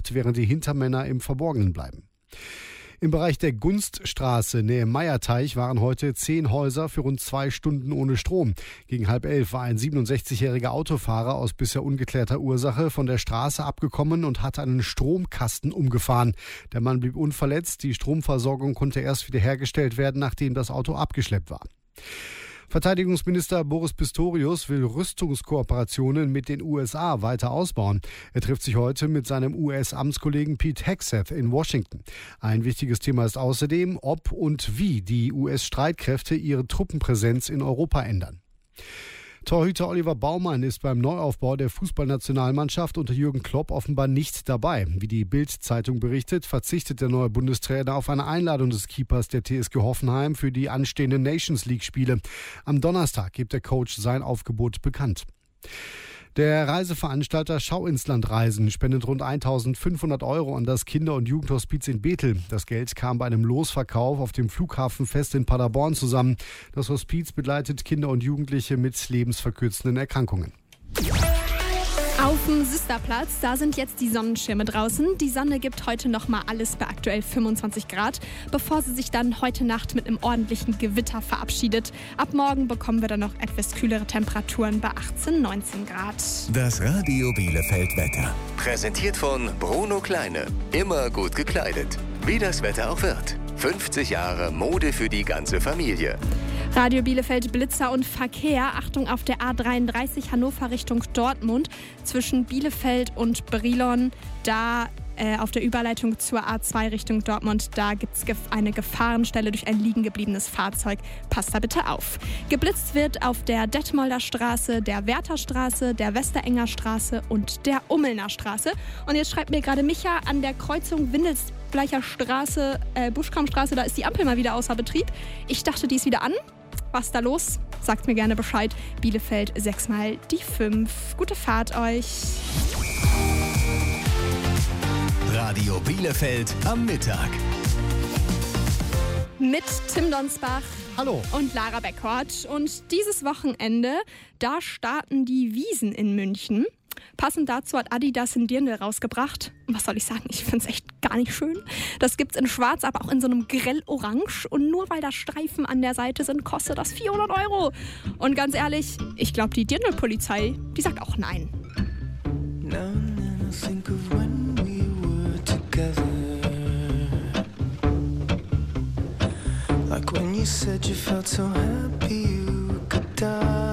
Flucht, während die Hintermänner im Verborgenen bleiben. Im Bereich der Gunststraße nähe Meierteich waren heute 10 Häuser für rund 2 Stunden ohne Strom. Gegen 10:30 war ein 67-jähriger Autofahrer aus bisher ungeklärter Ursache von der Straße abgekommen und hatte einen Stromkasten umgefahren. Der Mann blieb unverletzt. Die Stromversorgung konnte erst wiederhergestellt werden, nachdem das Auto abgeschleppt war. Verteidigungsminister Boris Pistorius will Rüstungskooperationen mit den USA weiter ausbauen. Er trifft sich heute mit seinem US-Amtskollegen Pete Hegseth in Washington. Ein wichtiges Thema ist außerdem, ob und wie die US-Streitkräfte ihre Truppenpräsenz in Europa ändern. Torhüter Oliver Baumann ist beim Neuaufbau der Fußballnationalmannschaft unter Jürgen Klopp offenbar nicht dabei. Wie die Bild-Zeitung berichtet, verzichtet der neue Bundestrainer auf eine Einladung des Keepers der TSG Hoffenheim für die anstehenden Nations-League-Spiele. Am Donnerstag gibt der Coach sein Aufgebot bekannt. Der Reiseveranstalter Schau ins Land Reisen spendet rund 1.500 € an das Kinder- und Jugendhospiz in Bethel. Das Geld kam bei einem Losverkauf auf dem Flughafenfest in Paderborn zusammen. Das Hospiz begleitet Kinder und Jugendliche mit lebensverkürzenden Erkrankungen. Auf dem Sisterplatz, da sind jetzt die Sonnenschirme draußen. Die Sonne gibt heute nochmal alles bei aktuell 25 Grad, bevor sie sich dann heute Nacht mit einem ordentlichen Gewitter verabschiedet. Ab morgen bekommen wir dann noch etwas kühlere Temperaturen bei 18, 19 Grad. Das Radio Bielefeld Wetter. Präsentiert von Bruno Kleine. Immer gut gekleidet. Wie das Wetter auch wird. 50 Jahre Mode für die ganze Familie. Radio Bielefeld Blitzer und Verkehr. Achtung auf der A33 Hannover Richtung Dortmund. Zwischen Bielefeld und Brilon, da auf der Überleitung zur A2 Richtung Dortmund, da gibt es eine Gefahrenstelle durch ein liegen gebliebenes Fahrzeug. Passt da bitte auf. Geblitzt wird auf der Detmolder Straße, der Wertherstraße, der Westerenger Straße und der Ummelner Straße. Und jetzt schreibt mir gerade Micha, an der Kreuzung Windelsbleicher Straße, Buschkammstraße, da ist die Ampel mal wieder außer Betrieb. Ich dachte, die ist wieder an. Was ist da los? Sagt mir gerne Bescheid. Bielefeld 6 mal die 5. Gute Fahrt euch. Radio Bielefeld am Mittag. Mit Tim Donsbach. Hallo. Und Lara Beckhort. Und dieses Wochenende, da starten die Wiesn in München. Passend dazu hat Adidas ein Dirndl rausgebracht. Was soll ich sagen? Ich finde es echt gar nicht schön. Das gibt's in schwarz, aber auch in so einem grell-orange. Und nur weil da Streifen an der Seite sind, kostet das 400 €. Und ganz ehrlich, ich glaube, die Dirndl-Polizei, die sagt auch nein. Now and then I think of when we were together. Like when you said you felt so happy you could die.